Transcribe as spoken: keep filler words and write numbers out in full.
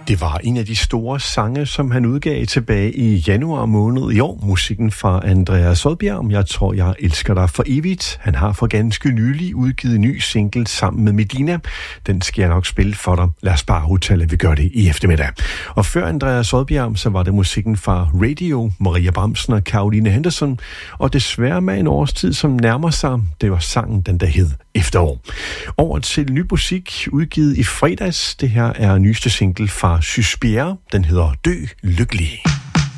Det var en af de store sange, som han udgav tilbage i januar måned i år. Musikken fra Andreas Odbjerg, Jeg tror, jeg elsker dig for evigt. Han har for ganske nylig udgivet en ny single sammen med Medina. Den skal jeg nok spille for dig. Lad os bare udtale, at vi gør det i eftermiddag. Og før Andreas Odbjerg, så var det musikken fra Radio, Maria Bramsen og Caroline Henderson. Og desværre med en årstid, som nærmer sig, det var sangen, den der hed Efterår. Over til ny musik, udgivet i fredags. Det her er nyeste single fra Suspirer. Den hedder Dø Lykkelig.